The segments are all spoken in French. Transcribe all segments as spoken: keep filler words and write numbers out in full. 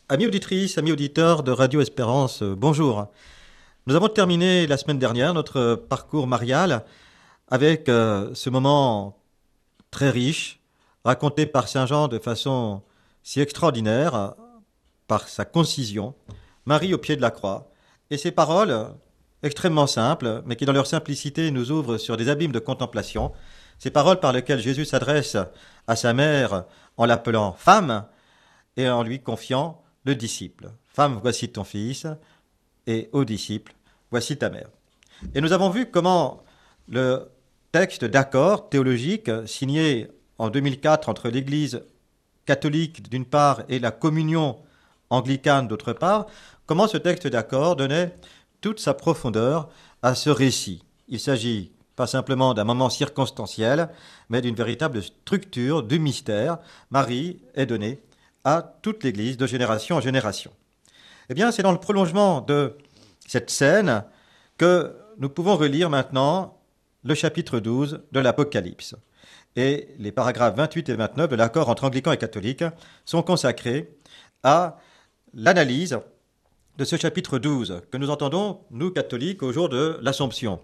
Amis auditrices, amis auditeurs de Radio Espérance, euh, bonjour. Nous avons terminé la semaine dernière notre parcours marial avec euh, ce moment très riche, raconté par Saint Jean de façon si extraordinaire, euh, par sa concision, Marie au pied de la croix, et ces paroles euh, extrêmement simples, mais qui dans leur simplicité nous ouvrent sur des abîmes de contemplation, ces paroles par lesquelles Jésus s'adresse à sa mère en l'appelant femme et en lui confiant le disciple. Femme, voici ton fils, et aux disciples, voici ta mère. Et nous avons vu comment le texte d'accord théologique signé en deux mille quatre entre l'Église catholique d'une part et la communion anglicane d'autre part, comment ce texte d'accord donnait toute sa profondeur à ce récit. Il s'agit pas simplement d'un moment circonstanciel, mais d'une véritable structure du mystère. Marie est donnée à toute l'Église de génération en génération. Eh bien, c'est dans le prolongement de cette scène que nous pouvons relire maintenant le chapitre douze de l'Apocalypse. Et les paragraphes vingt-huit et vingt-neuf de l'accord entre anglicans et catholiques sont consacrés à l'analyse de ce chapitre douze que nous entendons, nous catholiques, au jour de l'Assomption.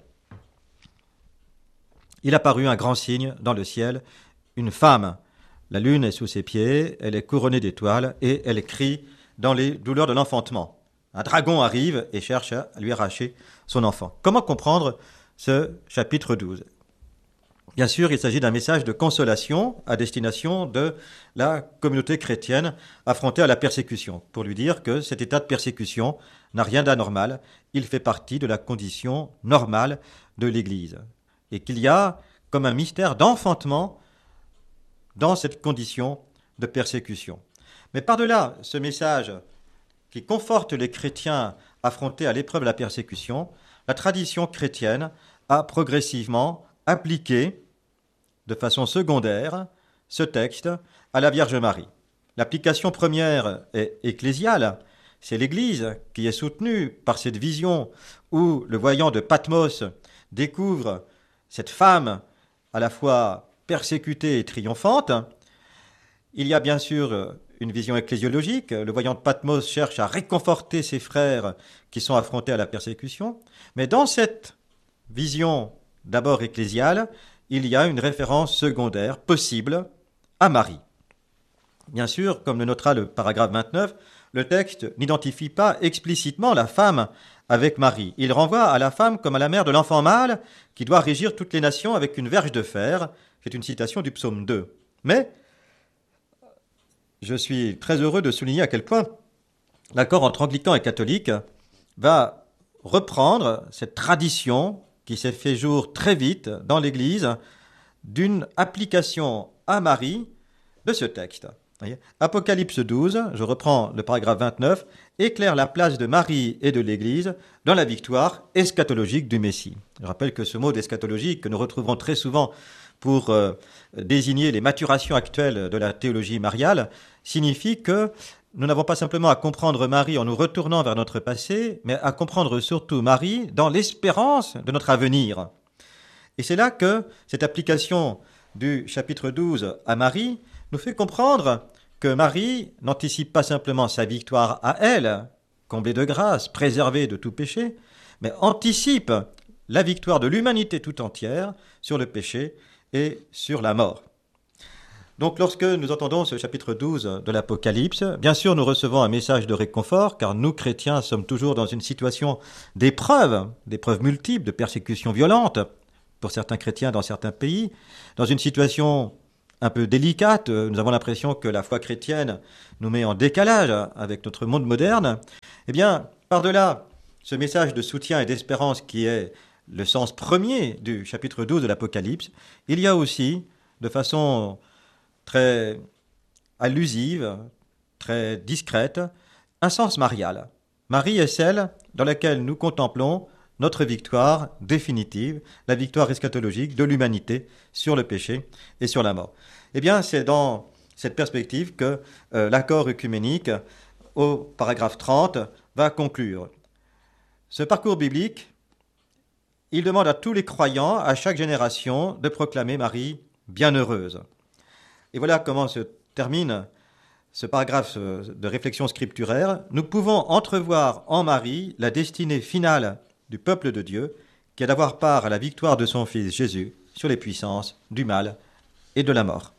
Il apparut un grand signe dans le ciel, une femme. La lune est sous ses pieds, elle est couronnée d'étoiles et elle crie dans les douleurs de l'enfantement. Un dragon arrive et cherche à lui arracher son enfant. Comment comprendre ce chapitre douze ? Bien sûr, il s'agit d'un message de consolation à destination de la communauté chrétienne affrontée à la persécution, pour lui dire que cet état de persécution n'a rien d'anormal, il fait partie de la condition normale de l'Église, et qu'il y a comme un mystère d'enfantement dans cette condition de persécution. Mais par-delà ce message qui conforte les chrétiens affrontés à l'épreuve de la persécution, la tradition chrétienne a progressivement appliqué de façon secondaire ce texte à la Vierge Marie. L'application première est ecclésiale, c'est l'Église qui est soutenue par cette vision où le voyant de Patmos découvre cette femme à la fois persécutée et triomphante. Il y a bien sûr une vision ecclésiologique. Le voyant de Patmos cherche à réconforter ses frères qui sont affrontés à la persécution. Mais dans cette vision d'abord ecclésiale, il y a une référence secondaire possible à Marie. Bien sûr, comme le notera le paragraphe vingt-neuf, le texte n'identifie pas explicitement la femme avec Marie. Il renvoie à la femme comme à la mère de l'enfant mâle qui doit régir toutes les nations avec une verge de fer. C'est une citation du psaume deux. Mais je suis très heureux de souligner à quel point l'accord entre anglicans et catholiques va reprendre cette tradition qui s'est fait jour très vite dans l'Église d'une application à Marie de ce texte. Apocalypse douze, je reprends le paragraphe vingt-neuf, éclaire la place de Marie et de l'Église dans la victoire eschatologique du Messie. Je rappelle que ce mot d'eschatologique, que nous retrouverons très souvent pour euh, désigner les maturations actuelles de la théologie mariale, signifie que nous n'avons pas simplement à comprendre Marie en nous retournant vers notre passé, mais à comprendre surtout Marie dans l'espérance de notre avenir. Et c'est là que cette application du chapitre douze à Marie nous fait comprendre que Marie n'anticipe pas simplement sa victoire à elle, comblée de grâce, préservée de tout péché, mais anticipe la victoire de l'humanité tout entière sur le péché et sur la mort. Donc lorsque nous entendons ce chapitre douze de l'Apocalypse, bien sûr nous recevons un message de réconfort, car nous chrétiens sommes toujours dans une situation d'épreuve, d'épreuves multiples, de persécutions violentes, pour certains chrétiens dans certains pays, dans une situation un peu délicate. Nous avons l'impression que la foi chrétienne nous met en décalage avec notre monde moderne. Eh bien, par-delà ce message de soutien et d'espérance qui est le sens premier du chapitre douze de l'Apocalypse, il y a aussi, de façon très allusive, très discrète, un sens marial. Marie est celle dans laquelle nous contemplons notre victoire définitive, la victoire eschatologique de l'humanité sur le péché et sur la mort. Eh bien, c'est dans cette perspective que euh, l'accord œcuménique, au paragraphe trente, va conclure. Ce parcours biblique, il demande à tous les croyants, à chaque génération, de proclamer Marie bienheureuse. Et voilà comment se termine ce paragraphe de réflexion scripturaire, nous pouvons entrevoir en Marie la destinée finale du peuple de Dieu, qui est d'avoir part à la victoire de son Fils Jésus sur les puissances du mal et de la mort.